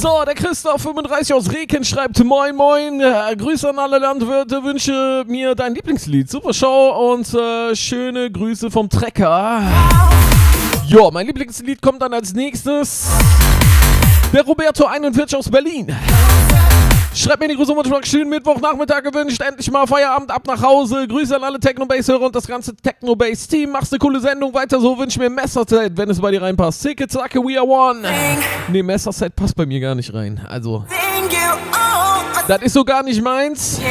So, der Christoph 35 aus Reken schreibt Moin Moin, Grüße an alle Landwirte, wünsche mir dein Lieblingslied, super Show und schöne Grüße vom Trecker. Jo, mein Lieblingslied kommt dann als nächstes. Der Roberto 41 aus Berlin. Schreibt mir die Grüße und schönen Mittwochnachmittag gewünscht. Endlich mal Feierabend, ab nach Hause. Grüße an alle Techno-Bass-Hörer und das ganze Techno-Bass-Team. Machst eine coole Sendung, weiter so. Wünsch mir Messerset, wenn es bei dir reinpasst. Zicke, zacke, we are one. Nee, Messerset passt bei mir gar nicht rein. Also, das ist so gar nicht meins.